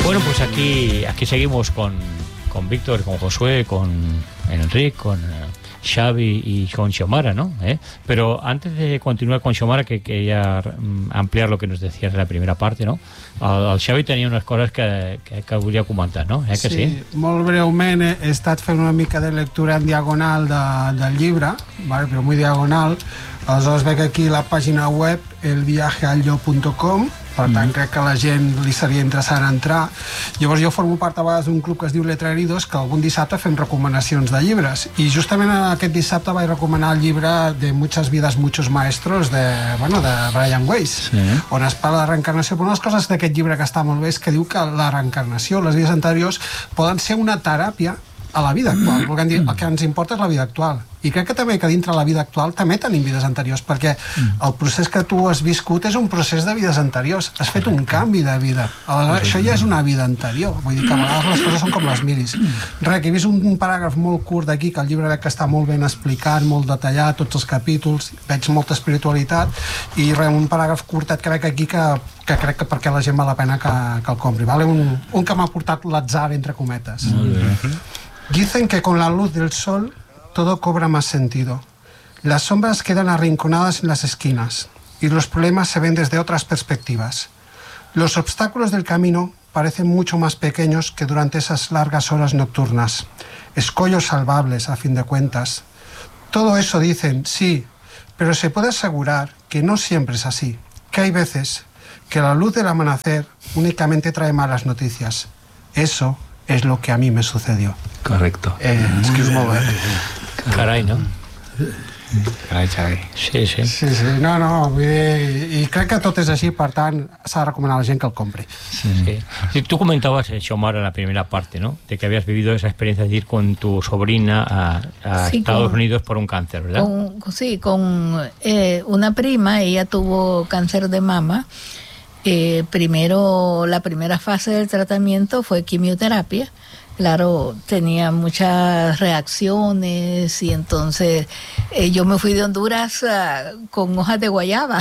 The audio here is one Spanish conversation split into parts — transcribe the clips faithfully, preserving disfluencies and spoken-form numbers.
Bueno, pues aquí, aquí seguimos con, con Víctor, con Josué, con Enrique, con Xavi y con Xiomara, ¿no? ¿Eh? Pero antes de continuar con Xiomara, que quería ampliar lo que nos decías en la primera parte, no? El, el Xavi tenia unes coses que, que, que volia comentar, no? Eh, que sí, sí? Molt breument he, he estat fent una mica de lectura en diagonal de, del llibre, vale? Però muy diagonal. Aleshores veig aquí la pàgina web el viaje al yo punto com, per tant crec que a la gent li seria interessant entrar. Llavors jo formo part a vegades d'un club que es diu Letra Heridos, que algun dissabte fem recomanacions de llibres, i justament aquest dissabte vaig recomanar el llibre de Muchas vidas, muchos maestros de, bueno, de Brian Weiss, sí, on es parla de reencarnació. Però una de les coses d'aquest llibre que està molt bé és que diu que la reencarnació, les vides anteriors, poden ser una teràpia a la vida actual, perquè dir, el que ens importa és la vida actual, i crec que també que dintre la vida actual també tenim vides anteriors, perquè el procés que tu has viscut és un procés de vides anteriors, has fet un canvi de vida. Aleshores, això ja és una vida anterior, vull dir que a vegades les coses són com les miris. Res, que he vist un, un paràgraf molt curt d'aquí, que el llibre veig que està molt ben explicat, molt detallat, tots els capítols, veig molta espiritualitat, i res, un paràgraf curtet que veig aquí que, que crec que perquè la gent val la pena que, que el compri, vale? un, un que m'ha portat l'atzar entre cometes. Molt bé. Dicen que con la luz del sol todo cobra más sentido. Las sombras quedan arrinconadas en las esquinas y los problemas se ven desde otras perspectivas. Los obstáculos del camino parecen mucho más pequeños que durante esas largas horas nocturnas. Escollos salvables, a fin de cuentas. Todo eso dicen, sí, pero se puede asegurar que no siempre es así, que hay veces que la luz del amanecer únicamente trae malas noticias. Eso es lo que a mí me sucedió. Correcto. Eh, és que és molt bé. Carai, no? Carai, Xavi. Sí, sí. Sí, sí. No, no, vull dir, i crec que tot és així, per tant, s'ha de recomanar a la gent que el compri. Sí. Sí. Sí, tú comentabas, Xiomara, en la primera parte, ¿no? De que habías vivido esa experiencia de ir con tu sobrina a, a sí, Estados con, Unidos por un cáncer, ¿verdad? Con, sí, con eh, una prima, ella tuvo cáncer de mama. Eh, primero, la primera fase del tratamiento fue quimioterapia. Claro, tenía muchas reacciones y entonces eh, yo me fui de Honduras uh, con hojas de guayaba.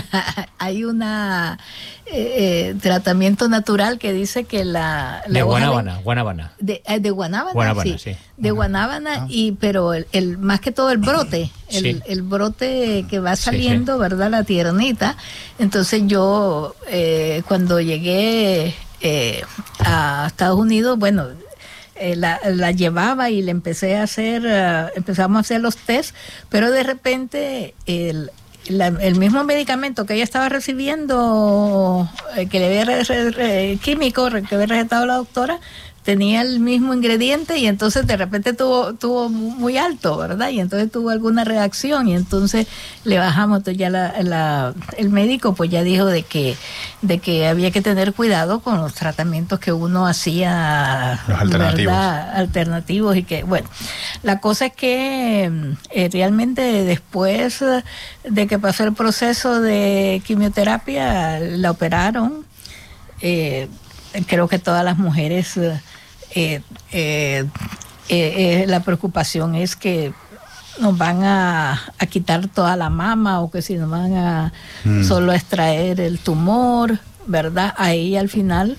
Hay una eh, eh, tratamiento natural que dice que la... la de guanábana, de, guanábana. De, eh, de guanábana, guanábana, sí. sí. De guanábana, ah. y pero el, el más que todo el brote, el, sí. el brote que va saliendo, sí, sí. ¿verdad? La tiernita. Entonces yo, eh, cuando llegué eh, a Estados Unidos, bueno... Eh, la, la llevaba y le empecé a hacer, uh, empezamos a hacer los test, pero de repente el, la, el mismo medicamento que ella estaba recibiendo, eh, que le había re, re, re, químico que había recetado la doctora, tenía el mismo ingrediente y entonces de repente tuvo tuvo muy alto, ¿verdad? Y entonces tuvo alguna reacción y entonces le bajamos. Entonces ya la, la, el médico pues ya dijo de que de que había que tener cuidado con los tratamientos que uno hacía, los alternativos, ¿verdad? Alternativos y que, bueno, la cosa es que eh, realmente después de que pasó el proceso de quimioterapia, la operaron. Eh, creo que todas las mujeres eh, eh, eh, la preocupación es que nos van a, a quitar toda la mama o que si nos van a mm. solo extraer el tumor, ¿verdad? A ella al final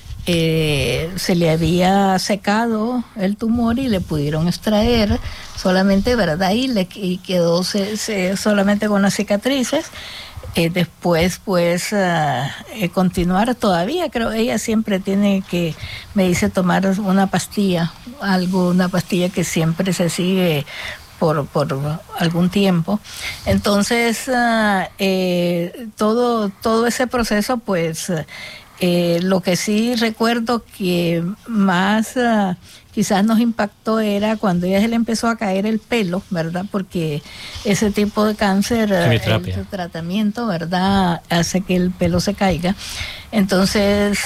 eh, se le había secado el tumor y le pudieron extraer solamente, ¿verdad? Y le y quedó se, se, solamente con las cicatrices. Eh, después, pues, uh, eh, continuar todavía, creo, ella siempre tiene que, me dice, tomar una pastilla, algo, una pastilla que siempre se sigue por, por algún tiempo. Entonces, uh, eh, todo, todo ese proceso, pues, eh, lo que sí recuerdo que más... Uh, quizás nos impactó era cuando ella se le empezó a caer el pelo, ¿verdad? Porque ese tipo de cáncer, el tratamiento, ¿verdad? Hace que el pelo se caiga. Entonces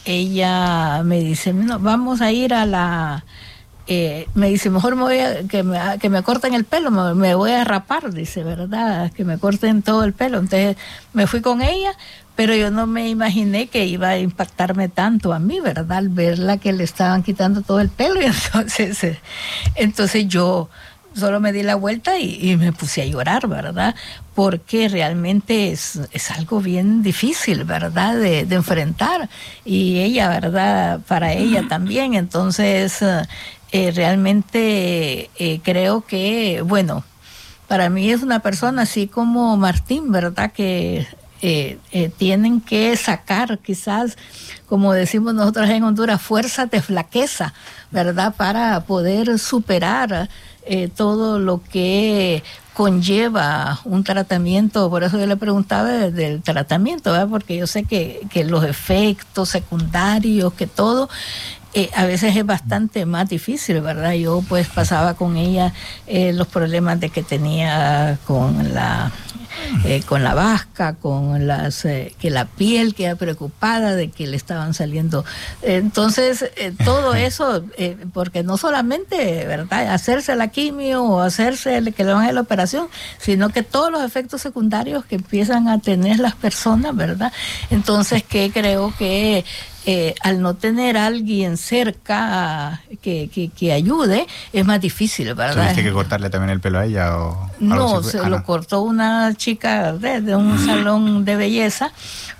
ella me dice, no, vamos a ir a la... Eh, me dice, mejor me voy a, que, me, que me corten el pelo, me, me voy a rapar, dice, ¿verdad? Que me corten todo el pelo. Entonces me fui con ella, pero yo no me imaginé que iba a impactarme tanto a mí, ¿verdad? Al verla que le estaban quitando todo el pelo. Y entonces, entonces yo solo me di la vuelta y, y me puse a llorar, ¿verdad? Porque realmente es, es algo bien difícil, ¿verdad? De, de enfrentar. Y ella, ¿verdad? Para ella también. Entonces, eh, realmente eh, creo que, bueno, para mí es una persona así como Martín, ¿verdad? Que eh, eh, tienen que sacar quizás, como decimos nosotros en Honduras, fuerzas de flaqueza, ¿verdad? Para poder superar eh, todo lo que conlleva un tratamiento. Por eso yo le preguntaba del tratamiento, ¿verdad? Porque yo sé que, que los efectos secundarios, que todo... Eh, a veces es bastante más difícil, ¿verdad? Yo pues pasaba con ella eh, los problemas de que tenía con la eh, con la vasca, con las eh, que la piel queda preocupada de que le estaban saliendo. Entonces, eh, todo eso, eh, porque no solamente, ¿verdad?, hacerse la quimio o hacerse que le van a la operación, sino que todos los efectos secundarios que empiezan a tener las personas, ¿verdad? Entonces, que creo que Eh, al no tener a alguien cerca que, que, que ayude, es más difícil, ¿verdad? ¿Tuviste que cortarle también el pelo a ella? O no, se ah, lo no. cortó una chica de, de un salón de belleza,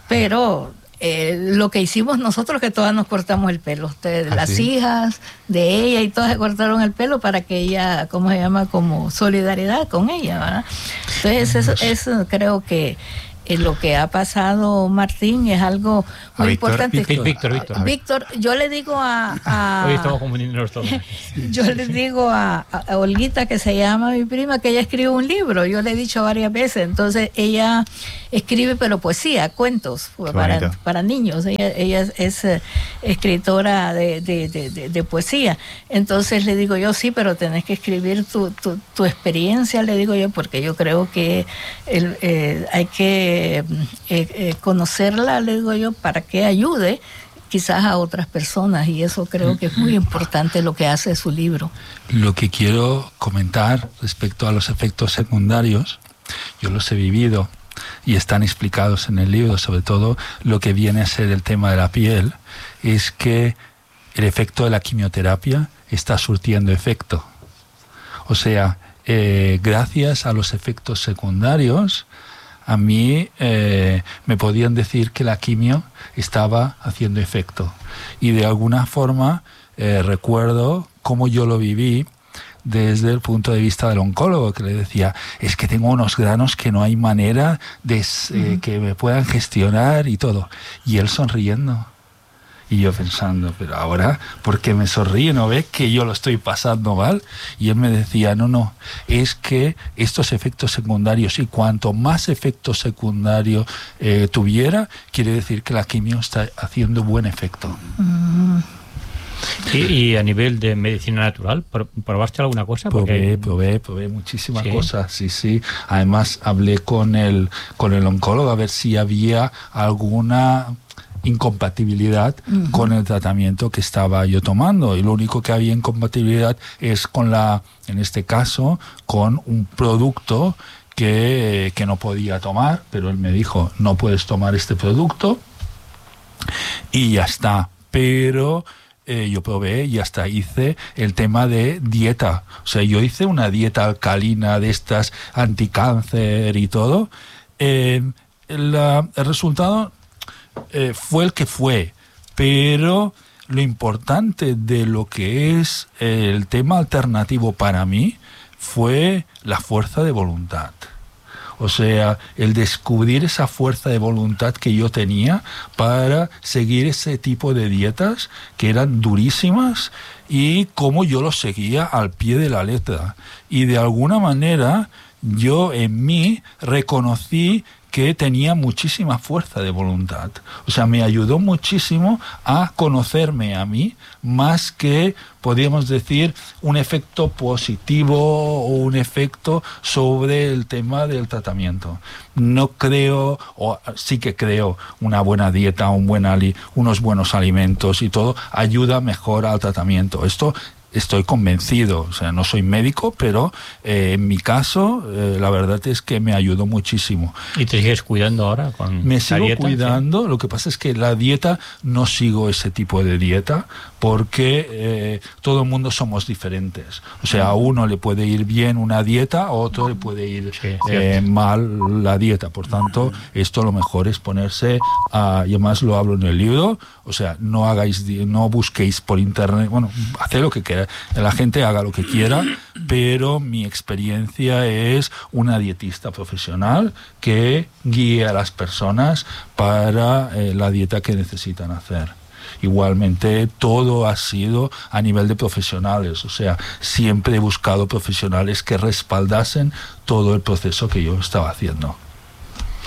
pero eh, lo que hicimos nosotros, que todas nos cortamos el pelo. Ustedes, ¿Ah, las sí? hijas de ella y todas se cortaron el pelo para que ella, ¿cómo se llama? Como solidaridad con ella, ¿verdad? Entonces, eso, eso creo que Eh, lo que ha pasado, Martín, es algo muy Víctor, importante. Víctor, Víctor, Víctor. Víctor, yo le digo a... a Hoy estamos confundiéndonos todos. Yo le digo a, a Olguita, que se llama mi prima, que ella escribe un libro. Yo le he dicho varias veces. Entonces, ella escribe, pero poesía, cuentos para, para niños. Ella, ella es, es eh, escritora de, de, de, de, de poesía. Entonces, le digo yo, sí, pero tenés que escribir tu, tu, tu experiencia, le digo yo, porque yo creo que el, eh, hay que Eh, eh, conocerla, le digo yo, para que ayude quizás a otras personas, y eso creo que es muy importante lo que hace su libro. Lo que quiero comentar respecto a los efectos secundarios, yo los he vivido y están explicados en el libro, sobre todo lo que viene a ser el tema de la piel, es que el efecto de la quimioterapia está surtiendo efecto. O sea, eh, gracias a los efectos secundarios, a mí eh, me podían decir que la quimio estaba haciendo efecto. Y de alguna forma eh, recuerdo cómo yo lo viví desde el punto de vista del oncólogo, que le decía, es que tengo unos granos que no hay manera de eh, que me puedan gestionar y todo. Y él sonriendo. Y yo pensando, pero ahora, ¿por qué me sonríe? ¿No ves que yo lo estoy pasando mal? Y él me decía, no, no, es que estos efectos secundarios, y cuanto más efectos secundarios eh, tuviera, quiere decir que la quimio está haciendo buen efecto. Mm. ¿Y, y a nivel de medicina natural, probaste alguna cosa? Porque... Probé, probé, probé muchísimas ¿Sí? cosas, sí, sí. Además, hablé con el, con el oncólogo a ver si había alguna incompatibilidad uh-huh. con el tratamiento que estaba yo tomando, y lo único que había incompatibilidad es con la, en este caso, con un producto que, que no podía tomar, pero él me dijo, no puedes tomar este producto y ya está. Pero eh, yo probé y hasta hice el tema de dieta, o sea, yo hice una dieta alcalina de estas anticáncer y todo. eh, la, el resultado Eh, fue el que fue, pero lo importante de lo que es el tema alternativo para mí fue la fuerza de voluntad. O sea, el descubrir esa fuerza de voluntad que yo tenía para seguir ese tipo de dietas que eran durísimas, y cómo yo lo seguía al pie de la letra. Y de alguna manera yo en mí reconocí que tenía muchísima fuerza de voluntad. O sea, me ayudó muchísimo a conocerme a mí, más que, podríamos decir, un efecto positivo o un efecto sobre el tema del tratamiento. No creo, o sí que creo, una buena dieta, un buen ali, unos buenos alimentos y todo, ayuda mejor al tratamiento. Esto estoy convencido, o sea, no soy médico, pero eh, en mi caso, eh, la verdad es que me ayudó muchísimo. ¿Y te sigues cuidando ahora con Me la sigo dieta? cuidando, sí. Lo que pasa es que la dieta, no sigo ese tipo de dieta, porque eh, todo el mundo somos diferentes. O sea, a uno le puede ir bien una dieta, a otro le puede ir sí, eh, mal la dieta. Por tanto, esto lo mejor es ponerse a, y además lo hablo en el libro, o sea, no hagáis, no busquéis por internet, bueno, haced lo que queráis, la gente haga lo que quiera, pero mi experiencia es una dietista profesional que guíe a las personas para eh, la dieta que necesitan hacer. Igualmente, todo ha sido a nivel de profesionales, o sea, siempre he buscado profesionales que respaldasen todo el proceso que yo estaba haciendo.